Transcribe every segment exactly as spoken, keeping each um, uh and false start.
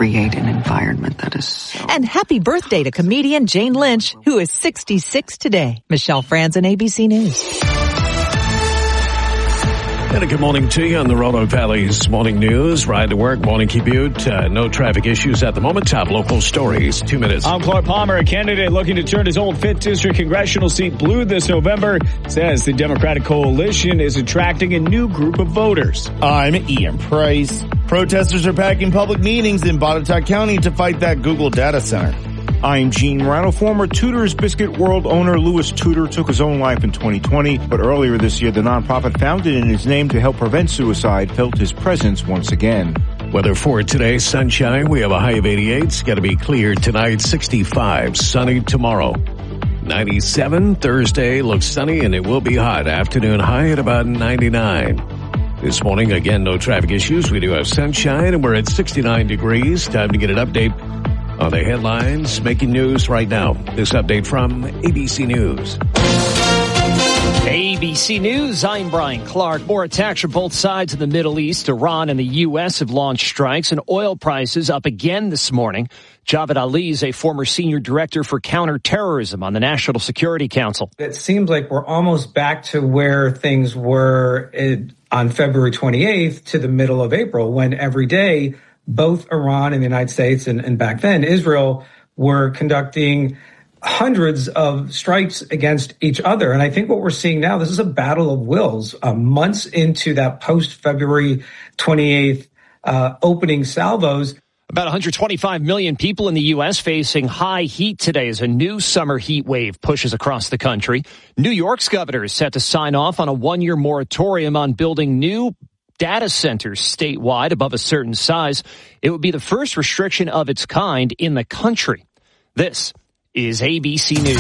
create an environment that is so... And happy birthday to comedian Jane Lynch, who is sixty-six today. Michelle Franzen, A B C News. And a good morning to you on the Roanoke Valley's Morning News. Ride to work, morning commute. Uh, no traffic issues at the moment. Top local stories. Two minutes. I'm Clark Palmer, a candidate looking to turn his old fifth District congressional seat blue this November. Says the Democratic coalition is attracting a new group of voters. I'm Ian Price. Protesters are packing public meetings in Botetourt County to fight that Google data center. I'm Gene Rano. Former Tudor's Biscuit World owner Louis Tudor took his own life in twenty twenty, but earlier this year the nonprofit founded in his name to help prevent suicide felt his presence once again. Weather for today, sunshine. We have a high of eighty-eight. It's going to be clear tonight, sixty-five. Sunny tomorrow. ninety-seven. Thursday looks sunny and it will be hot. Afternoon high at about ninety-nine. This morning, again, no traffic issues. We do have sunshine and we're at sixty-nine degrees. Time to get an update on the headlines making news right now. This update from A B C News. A B C News, I'm Brian Clark. More attacks from both sides of the Middle East. Iran and the U S have launched strikes, and oil prices up again this morning. Javed Ali is a former senior director for counterterrorism on the National Security Council. It seems like we're almost back to where things were on February twenty-eighth to the middle of April, when every day both Iran and the United States and, and back then Israel were conducting hundreds of strikes against each other. And I think what we're seeing now, this is a battle of wills. Uh, months into that post-February twenty-eighth uh, opening salvos. About one hundred twenty-five million people in the U S facing high heat today as a new summer heat wave pushes across the country. New York's governor is set to sign off on a one-year moratorium on building new data centers statewide above a certain size. It would be the first restriction of its kind in the country. This is A B C News.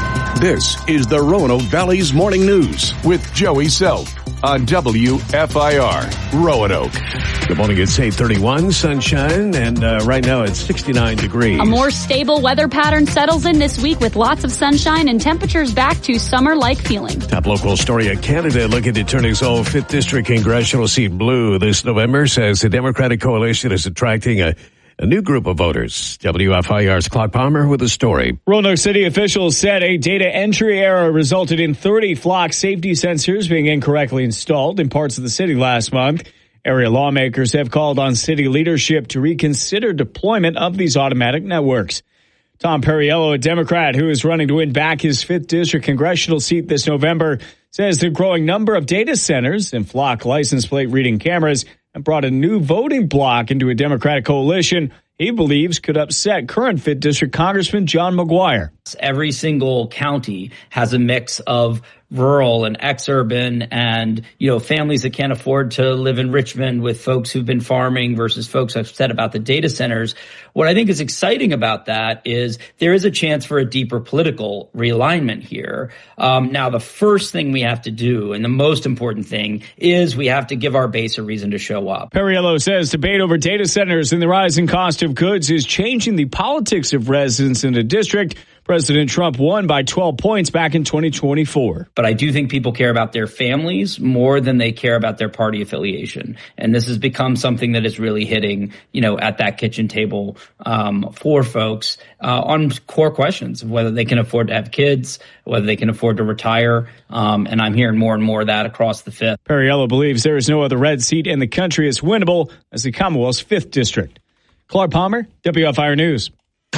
This is the Roanoke Valley's Morning News with Joey Self on W F I R Roanoke. Good morning. It's eight thirty-one, sunshine, and uh, right now it's sixty-nine degrees. A more stable weather pattern settles in this week with lots of sunshine and temperatures back to summer-like feeling. Top local story, a candidate looking to turn his own fifth District congressional seat blue this November says the Democratic coalition is attracting a A new group of voters. W F I R's Clark Palmer with a story. Roanoke City officials said a data entry error resulted in thirty flock safety sensors being incorrectly installed in parts of the city last month. Area lawmakers have called on city leadership to reconsider deployment of these automatic networks. Tom Perriello, a Democrat who is running to win back his fifth District congressional seat this November, says the growing number of data centers and flock license plate reading cameras and brought a new voting bloc into a Democratic coalition he believes could upset current fifth District Congressman John McGuire. Every single county has a mix of rural and ex-urban and, you know, families that can't afford to live in Richmond with folks who've been farming versus folks upset about the data centers. What I think is exciting about that is there is a chance for a deeper political realignment here. Um, now, the first thing we have to do, and the most important thing, is we have to give our base a reason to show up. Perriello says debate over data centers and the rising cost of goods is changing the politics of residents in the district. President Trump won by twelve points back in twenty twenty-four. But I do think people care about their families more than they care about their party affiliation. And this has become something that is really hitting, you know, at that kitchen table um, for folks uh, on core questions of whether they can afford to have kids, whether they can afford to retire. Um, and I'm hearing more and more of that across the fifth. Perriello believes there is no other red seat in the country as winnable as the Commonwealth's fifth District. Clark Palmer, W F I R News.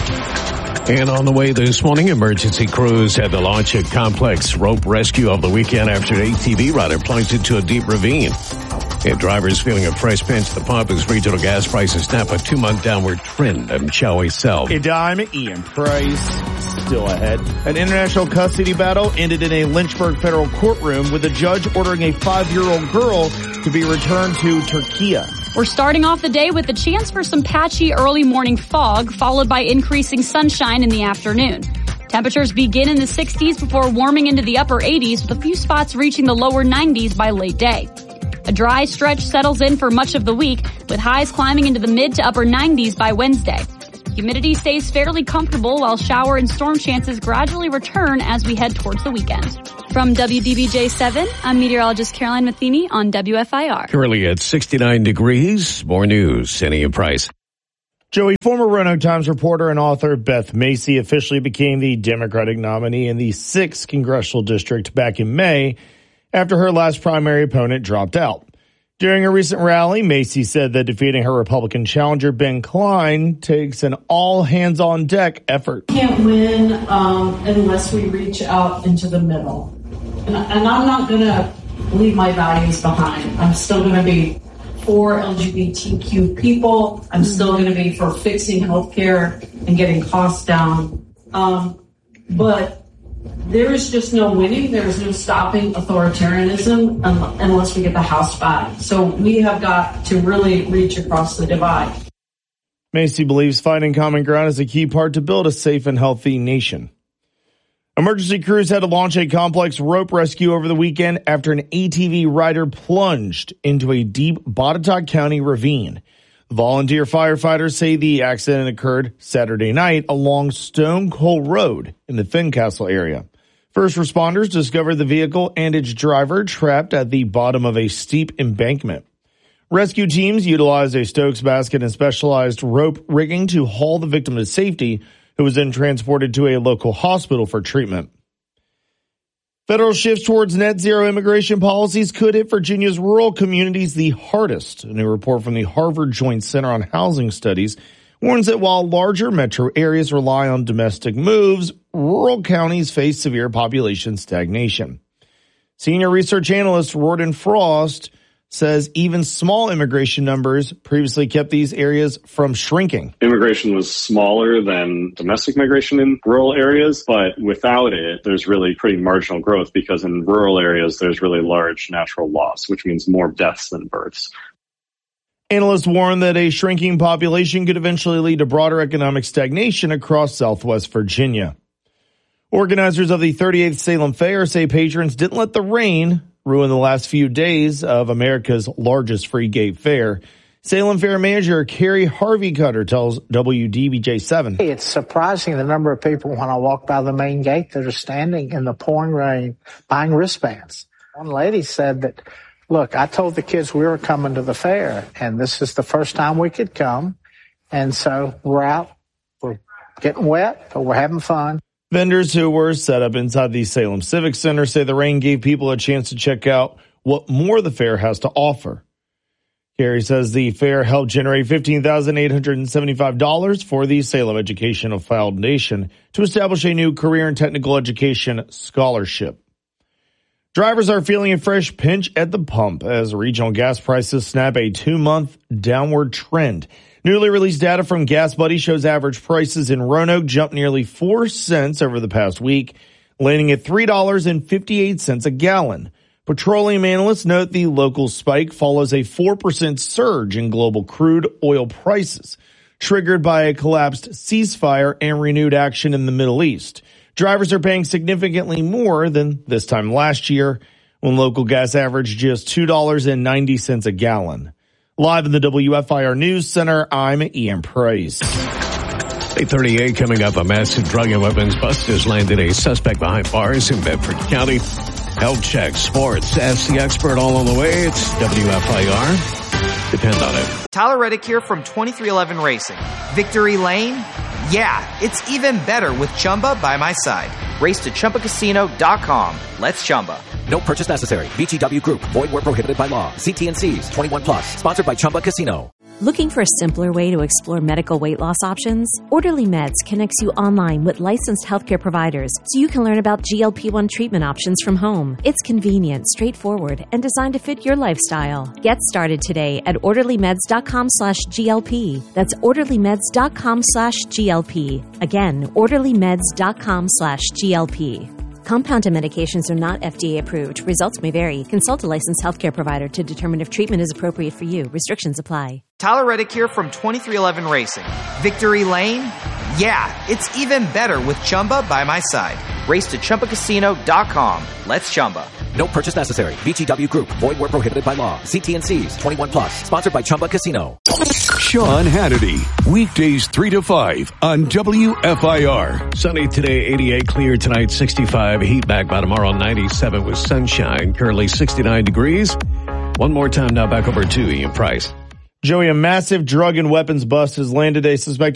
And on the way this morning, emergency crews had to launch a complex rope rescue over the weekend after an A T V rider plunged into a deep ravine. And drivers feeling a fresh pinch at the pump as regional gas prices snap a two-month downward trend. I'm Joey Self. And I'm Ian Price. Still ahead. An international custody battle ended in a Lynchburg federal courtroom with a judge ordering a five-year-old girl to be returned to Turkey. We're starting off the day with a chance for some patchy early morning fog, followed by increasing sunshine in the afternoon. Temperatures begin in the sixties before warming into the upper eighties, with a few spots reaching the lower nineties by late day. A dry stretch settles in for much of the week, with highs climbing into the mid to upper nineties by Wednesday. Humidity stays fairly comfortable while shower and storm chances gradually return as we head towards the weekend. From W D B J seven, I'm meteorologist Caroline Matheny on W F I R. Currently at sixty-nine degrees. More news, Cindy and Price. Joey, former Roanoke Times reporter and author Beth Macy officially became the Democratic nominee in the sixth Congressional District back in May after her last primary opponent dropped out. During a recent rally, Macy said that defeating her Republican challenger, Ben Klein, takes an all-hands-on-deck effort. Can't win um, unless we reach out into the middle. And, and I'm not going to leave my values behind. I'm still going to be for L G B T Q people. I'm still going to be for fixing healthcare and getting costs down. Um, but there is just no winning. There is no stopping authoritarianism unless we get the House back. So we have got to really reach across the divide. Macy believes finding common ground is a key part to build a safe and healthy nation. Emergency crews had to launch a complex rope rescue over the weekend after an A T V rider plunged into a deep Botetourt County ravine. Volunteer firefighters say the accident occurred Saturday night along Stone Coal Road in the Fincastle area. First responders discovered the vehicle and its driver trapped at the bottom of a steep embankment. Rescue teams utilized a Stokes basket and specialized rope rigging to haul the victim to safety, who was then transported to a local hospital for treatment. Federal shifts towards net zero immigration policies could hit Virginia's rural communities the hardest. A new report from the Harvard Joint Center on Housing Studies warns that while larger metro areas rely on domestic moves, rural counties face severe population stagnation. Senior research analyst Rorden Frost says even small immigration numbers previously kept these areas from shrinking. Immigration was smaller than domestic migration in rural areas, but without it, there's really pretty marginal growth because in rural areas, there's really large natural loss, which means more deaths than births. Analysts warn that a shrinking population could eventually lead to broader economic stagnation across Southwest Virginia. Organizers of the thirty-eighth Salem Fair say patrons didn't let the rain ruin the last few days of America's largest free gate fair. Salem Fair manager Carrie Harvey Cutter tells W D B J seven. It's surprising the number of people when I walk by the main gate that are standing in the pouring rain buying wristbands. One lady said that, look, I told the kids we were coming to the fair, and this is the first time we could come. And so we're out, we're getting wet, but we're having fun. Vendors who were set up inside the Salem Civic Center say the rain gave people a chance to check out what more the fair has to offer. Carrie says the fair helped generate fifteen thousand eight hundred seventy-five dollars for the Salem Educational Foundation to establish a new career and technical education scholarship. Drivers are feeling a fresh pinch at the pump as regional gas prices snap a two-month downward trend. Newly released data from Gas Buddy shows average prices in Roanoke jumped nearly four cents over the past week, landing at three dollars and fifty-eight cents a gallon. Petroleum analysts note the local spike follows a four percent surge in global crude oil prices, triggered by a collapsed ceasefire and renewed action in the Middle East. Drivers are paying significantly more than this time last year, when local gas averaged just two dollars and ninety cents a gallon. Live in the W F I R News Center, I'm Ian Price. eight thirty-eight coming up, a massive drug and weapons bust has landed a suspect behind bars in Bedford County. Health check, sports, ask the expert all on the way. It's W F I R. Depend on it. Tyler Reddick here from twenty-three eleven Racing. Victory Lane? Yeah, it's even better with Chumba by my side. Race to Chumba Casino dot com. Let's Chumba. No purchase necessary. V G W Group. Void where prohibited by law. See T and C's. twenty-one plus. Sponsored by Chumba Casino. Looking for a simpler way to explore medical weight loss options? Orderly Meds connects you online with licensed healthcare providers so you can learn about G L P one treatment options from home. It's convenient, straightforward, and designed to fit your lifestyle. Get started today at orderly meds dot com slash G L P. That's orderly meds dot com slash G L P. Again, orderly meds dot com slash G L P. Compounded medications are not F D A approved. Results may vary. Consult a licensed healthcare provider to determine if treatment is appropriate for you. Restrictions apply. Tyler Reddick here from twenty-three eleven Racing. Victory Lane? Yeah, it's even better with Chumba by my side. Race to Chumba Casino dot com. Let's Chumba. No purchase necessary. V G W Group. Void where prohibited by law. See T and C's. twenty-one plus. Sponsored by Chumba Casino. Sean Hannity. Weekdays three to five on W F I R. Sunny today, eighty-eight. Clear tonight, sixty-five. Heat back by tomorrow, ninety-seven with sunshine. Currently sixty-nine degrees. One more time now, back over to Ian Price. Joey, a massive drug and weapons bust has landed a suspected